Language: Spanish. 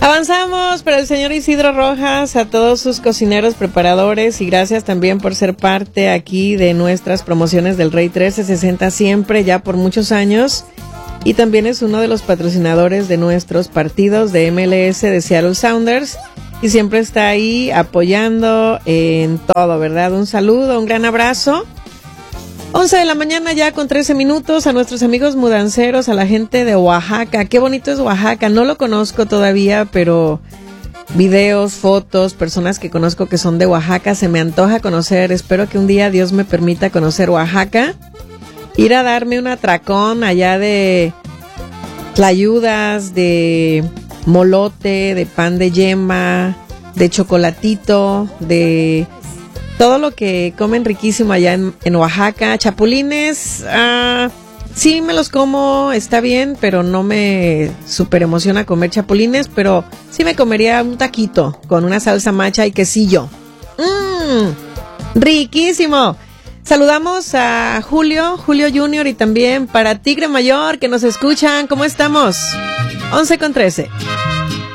Avanzamos para el señor Isidro Rojas, a todos sus cocineros, preparadores, y gracias también por ser parte aquí de nuestras promociones del Rey 1360 siempre, ya por muchos años. Y también es uno de los patrocinadores de nuestros partidos de MLS de Seattle Sounders. Y siempre está ahí apoyando en todo, ¿verdad? Un saludo, un gran abrazo. 11 de la mañana ya con 13 minutos, a nuestros amigos mudanceros, a la gente de Oaxaca. Qué bonito es Oaxaca, no lo conozco todavía, pero videos, fotos, personas que conozco que son de Oaxaca, se me antoja conocer. Espero que un día Dios me permita conocer Oaxaca, ir a darme un atracón allá de tlayudas, de molote, de pan de yema, de chocolatito, de todo lo que comen riquísimo allá en Oaxaca. Chapulines, sí me los como, está bien, pero no me super emociona comer chapulines, pero sí me comería un taquito con una salsa macha y quesillo. Riquísimo. Saludamos a Julio Junior, y también para Tigre Mayor, que nos escuchan. ¿Cómo estamos? 11 con 13.